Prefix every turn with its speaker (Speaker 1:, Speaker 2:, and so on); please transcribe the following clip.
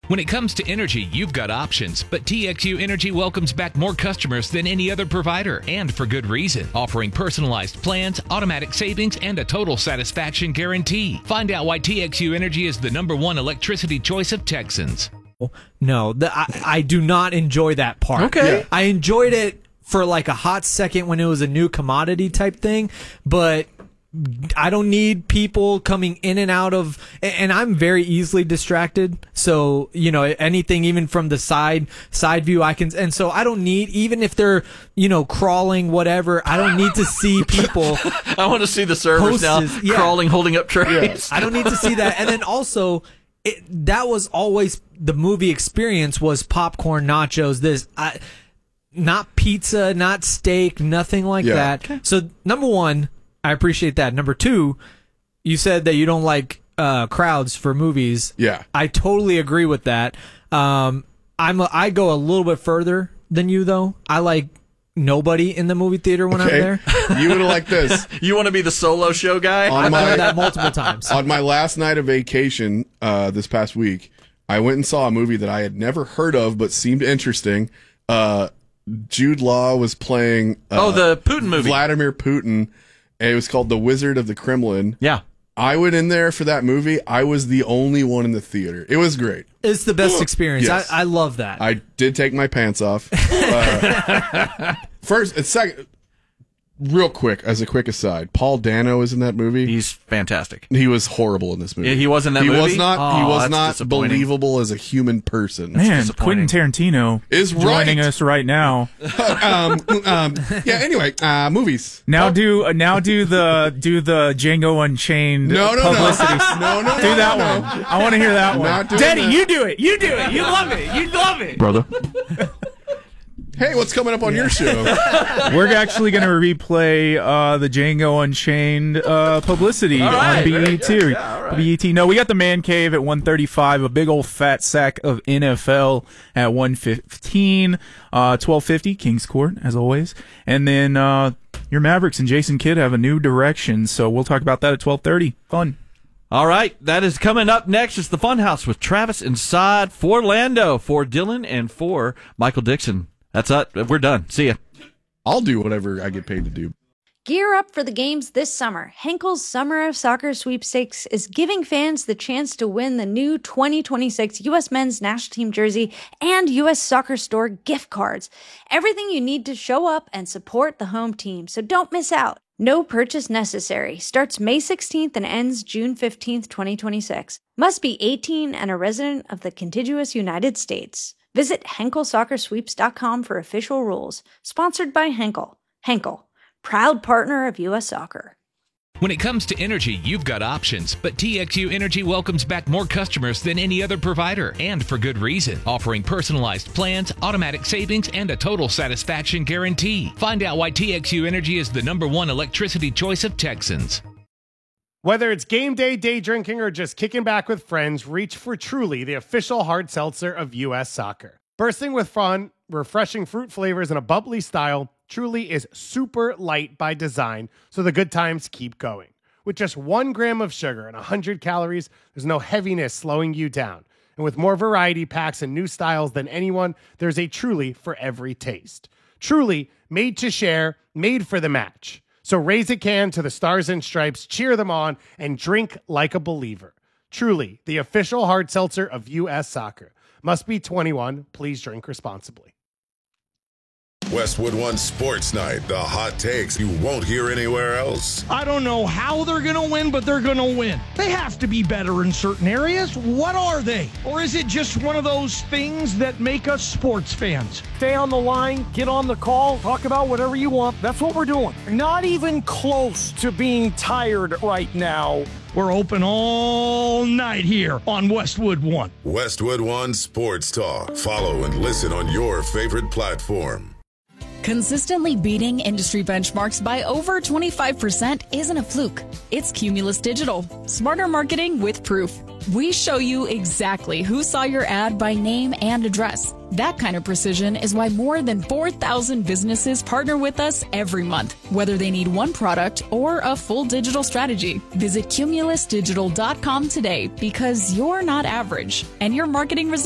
Speaker 1: When it comes to energy, you've got options, but TXU Energy welcomes back more customers than any other provider, and for good reason, offering personalized plans, automatic savings, and a total satisfaction guarantee. Find out why TXU Energy is the #1 electricity choice of Texans.
Speaker 2: No, I do not enjoy that part.
Speaker 3: Okay.
Speaker 2: Yeah. I enjoyed it for like a hot second when it was a new commodity type thing, but I don't need people coming in and out of, and I'm very easily distracted. So, anything even from the side view, I can, and so I don't need, even if they're, crawling, whatever, I don't need to see people.
Speaker 3: I want to see the servers now crawling, holding up trays.
Speaker 2: Yeah. I don't need to see that. And then also, that was always the movie experience was popcorn, nachos, not pizza, not steak, nothing like that. Okay. So, number one, I appreciate that. Number two, you said that you don't like crowds for movies.
Speaker 4: Yeah,
Speaker 2: I totally agree with that. I go a little bit further than you though. I like nobody in the movie theater when I'm there.
Speaker 4: You would have liked this.
Speaker 3: You want to be the solo show guy?
Speaker 2: I've done that multiple times.
Speaker 4: On my last night of vacation this past week, I went and saw a movie that I had never heard of but seemed interesting. Jude Law was playing
Speaker 3: the Putin movie.
Speaker 4: Vladimir Putin. And it was called The Wizard of the Kremlin.
Speaker 3: Yeah.
Speaker 4: I went in there for that movie. I was the only one in the theater. It was great.
Speaker 2: It's the best experience.
Speaker 4: Yes.
Speaker 2: I love that.
Speaker 4: I did take my pants off. Second, real quick, as a quick aside, Paul Dano is in that movie.
Speaker 3: He's fantastic.
Speaker 4: He was horrible in this movie.
Speaker 3: Yeah, he was in that movie?
Speaker 4: He was not
Speaker 3: that's
Speaker 4: believable as a human person.
Speaker 5: Man, Quentin Tarantino
Speaker 4: is
Speaker 5: joining us right now.
Speaker 4: Anyway, movies.
Speaker 5: Now do the Django Unchained publicity.
Speaker 4: No.
Speaker 5: Do that one. I want to hear that one.
Speaker 2: Daddy, you do it. You do it. You love it. You love it.
Speaker 3: Brother.
Speaker 4: Hey, what's coming up on your show?
Speaker 5: We're actually going to replay the Django Unchained publicity on BET. BET. No, we got the Man Cave at 1:35, a big old fat sack of NFL at 1:15, 12:50, Kings Court, as always. And then your Mavericks and Jason Kidd have a new direction, so we'll talk about that at 12:30. Fun.
Speaker 3: All right, that is coming up next. It's the Funhouse with Travis inside for Lando, for Dylan, and for Michael Dixon. That's it. We're done. See ya.
Speaker 4: I'll do whatever I get paid to do.
Speaker 6: Gear up for the games this summer. Henkel's Summer of Soccer Sweepstakes is giving fans the chance to win the new 2026 U.S. Men's National Team jersey and U.S. Soccer Store gift cards. Everything you need to show up and support the home team, so don't miss out. No purchase necessary. Starts May 16th and ends June 15th, 2026. Must be 18 and a resident of the contiguous United States. Visit HenkelSoccerSweeps.com for official rules. Sponsored by Henkel. Henkel, proud partner of U.S. Soccer.
Speaker 1: When it comes to energy, you've got options, but TXU Energy welcomes back more customers than any other provider, and for good reason, offering personalized plans, automatic savings, and a total satisfaction guarantee. Find out why TXU Energy is the #1 electricity choice of Texans.
Speaker 7: Whether it's game day, day drinking, or just kicking back with friends, reach for Truly, the official hard seltzer of U.S. Soccer. Bursting with fun, refreshing fruit flavors, and a bubbly style, Truly is super light by design, so the good times keep going. With just 1 gram of sugar and 100 calories, there's no heaviness slowing you down. And with more variety packs and new styles than anyone, there's a Truly for every taste. Truly, made to share, made for the match. So raise a can to the Stars and Stripes, cheer them on, and drink like a believer. Truly, the official hard seltzer of U.S. Soccer. Must be 21. Please drink responsibly.
Speaker 8: Westwood One Sports Night, the hot takes you won't hear anywhere else.
Speaker 9: I don't know how they're going to win, but they're going to win. They have to be better in certain areas. What are they? Or is it just one of those things that make us sports fans? Stay on the line, get on the call, talk about whatever you want. That's what we're doing. Not even close to being tired right now. We're open all night here on Westwood One.
Speaker 8: Westwood One Sports Talk. Follow and listen on your favorite platform.
Speaker 10: Consistently beating industry benchmarks by over 25% isn't a fluke. It's Cumulus Digital. Smarter marketing with proof. We show you exactly who saw your ad by name and address. That kind of precision is why more than 4,000 businesses partner with us every month, whether they need one product or a full digital strategy. Visit cumulusdigital.com today because you're not average and your marketing results